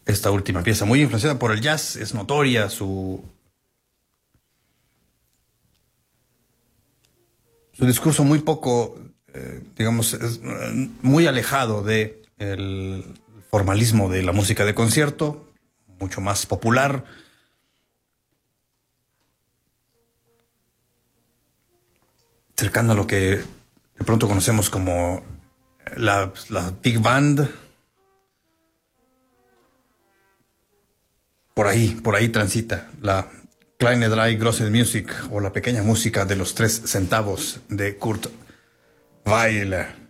esta última pieza, muy influenciada por el jazz. Es notoria su discurso muy poco, digamos, muy alejado de el formalismo de la música de concierto, mucho más popular, cercano a lo que de pronto conocemos como la big band. Por ahí transita la Kleine Drei Grosse Musik, o la pequeña música de los 3 centavos de Kurt Weill.